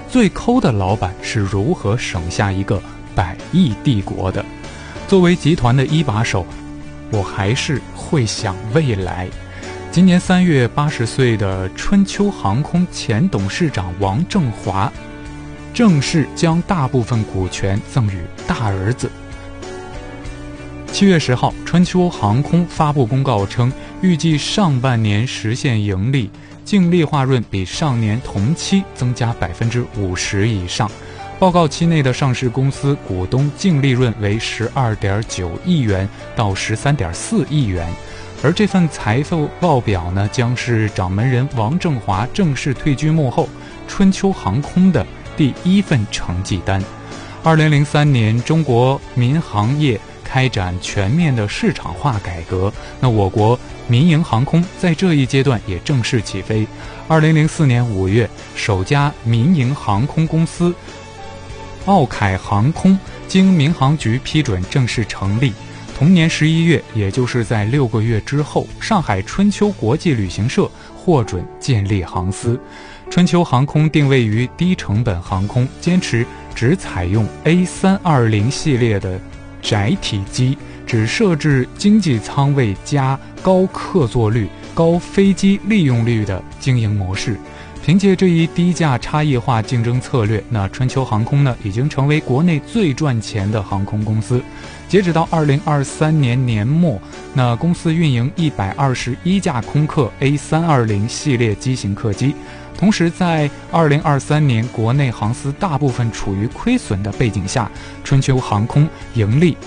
最抠的老板是如何省下一个100亿帝国的。作为集团的一把手，我还是会想未来。今年3月，80岁的春秋航空前董事长王正华正式将大部分股权赠与大儿子。7月10号，春秋航空发布公告称，预计上半年实现盈利，净利润润比上年同期增加50%以上。报告期内的上市公司股东净利润为12.9亿元到13.4亿元。而这份财富报表呢，将是掌门人王正华正式退居幕后，春秋航空的第一份成绩单。2003年，中国民航业开展全面的市场化改革，那我国民营航空在这一阶段也正式起飞。2004年5月，首家民营航空公司奥凯航空经民航局批准正式成立。同年11月，也就是在6个月之后，上海春秋国际旅行社获准建立航司。春秋航空定位于低成本航空，坚持只采用 A320 系列的窄体机，只设置经济舱位加高客座率、高飞机利用率的经营模式。凭借这一低价差异化竞争策略，那春秋航空呢，已经成为国内最赚钱的航空公司。截止到2023年年末，那公司运营121架空客 A320 系列机型客机。同时，在2023年国内航司大部分处于亏损的背景下，春秋航空盈利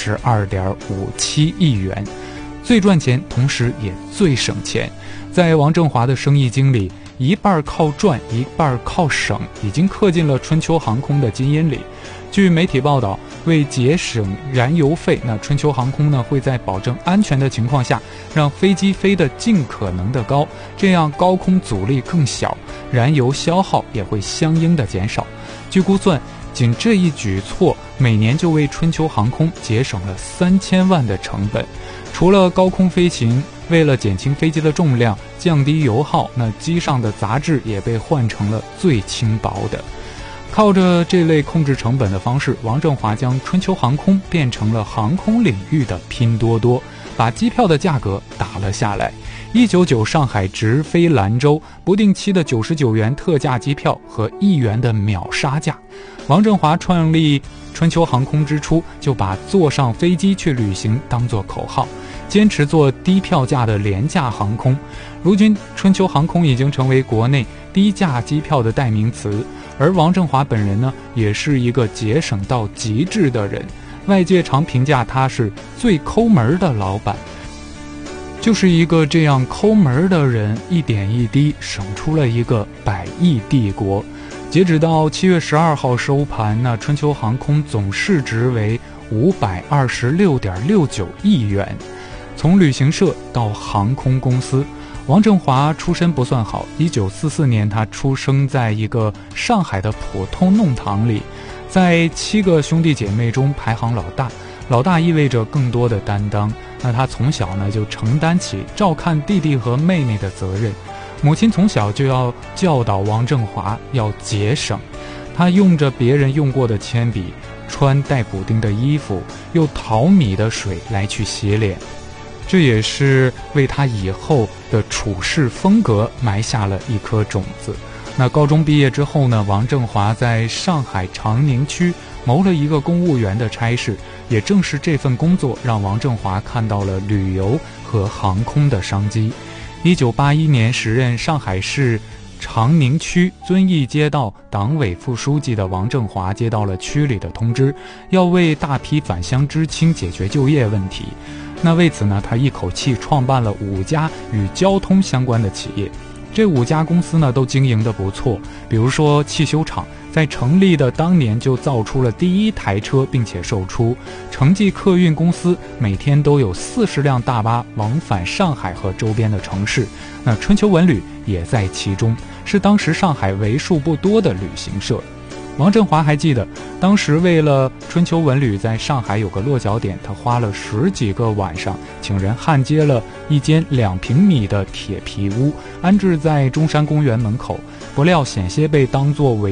22.57亿元，最赚钱，同时也最省钱。在王正华的生意经里，一半靠赚，一半靠省，已经刻进了春秋航空的基因里。据媒体报道，为节省燃油费，那春秋航空呢会在保证安全的情况下，让飞机飞得尽可能的高，这样高空阻力更小，燃油消耗也会相应的减少。据估算，仅这一举措每年就为春秋航空节省了3000万的成本。除了高空飞行，为了减轻飞机的重量，降低油耗，那机上的杂质也被换成了最轻薄的。靠着这类控制成本的方式，王正华将春秋航空变成了航空领域的拼多多，把机票的价格打了下来。199上海直飞兰州，不定期的99元特价机票和1元的秒杀价。王正华创立春秋航空之初，就把坐上飞机去旅行当作口号，坚持做低票价的廉价航空。如今，春秋航空已经成为国内低价机票的代名词。而王正华本人呢，也是一个节省到极致的人，外界常评价他是最抠门的老板。就是一个这样抠门的人，一点一滴省出了一个100亿帝国。截止到7月12号收盘，那春秋航空总市值为526.69亿元。从旅行社到航空公司，王正华出身不算好。1944年，他出生在一个上海的普通弄堂里，在7个兄弟姐妹中排行老大。老大意味着更多的担当，那他从小呢就承担起照看弟弟和妹妹的责任。母亲从小就要教导王正华要节省，他用着别人用过的铅笔，穿带补丁的衣服，用淘米的水来去洗脸。这也是为他以后的处事风格埋下了一颗种子。那高中毕业之后呢，王正华在上海长宁区谋了一个公务员的差事，也正是这份工作让王正华看到了旅游和航空的商机。1981年时任上海市长宁区遵义街道党委副书记的王正华接到了区里的通知，要为大批返乡知青解决就业问题。那为此呢，他一口气创办了5家与交通相关的企业。这5家公司呢都经营得不错，比如说汽修厂，在成立的当年就造出了第1台车并且售出。城际客运公司每天都有40辆大巴往返上海和周边的城市，那春秋文旅也在其中，是当时上海为数不多的旅行社。王振华还记得，当时为了春秋文旅在上海有个落脚点，他花了10几个晚上，请人焊接了一间2平米的铁皮屋，安置在中山公园门口。不料险些被当作违